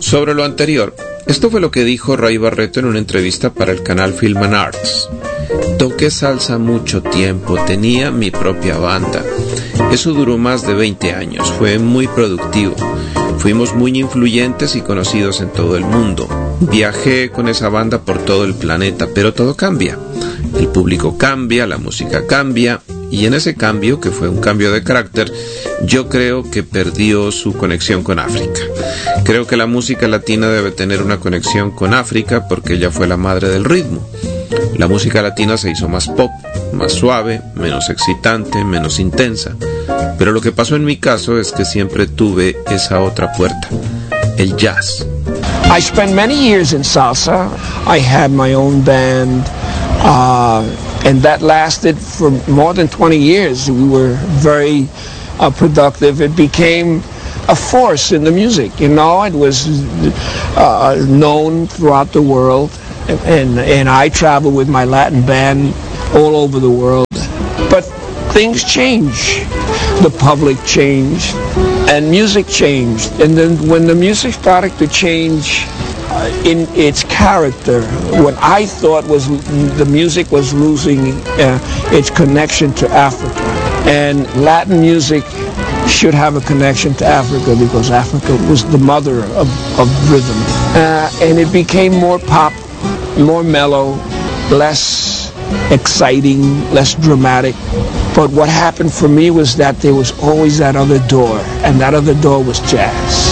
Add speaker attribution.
Speaker 1: Sobre lo anterior, esto fue lo que dijo Ray Barretto en una entrevista para el canal Film and Arts. Toqué salsa mucho tiempo, tenía mi propia banda. Eso duró más de 20 años, fue muy productivo. Fuimos muy influyentes y conocidos en todo el mundo. Viajé con esa banda por todo el planeta, pero todo cambia. El público cambia, la música cambia, y en ese cambio, que fue un cambio de carácter, yo creo que perdió su conexión con África. Creo que la música latina debe tener una conexión con África porque ella fue la madre del ritmo. La música latina se hizo más pop, más suave, menos excitante, menos intensa. Pero lo que pasó en mi caso es que siempre tuve esa otra puerta, el jazz.
Speaker 2: I spent many years in salsa. I had my own band, and that lasted for more than 20 years. We were very productive. It became a force in the music, you know. It was known throughout the world, and I traveled with my Latin band all over the world. But things change. The public changed, and music changed. And then when the music started to change in its character, what I thought was the music was losing its connection to Africa. And Latin music should have a connection to Africa because Africa was the mother of rhythm. And it became more pop, more mellow, less exciting, less dramatic. But what happened for me was that there was always that other door, and that other door was jazz.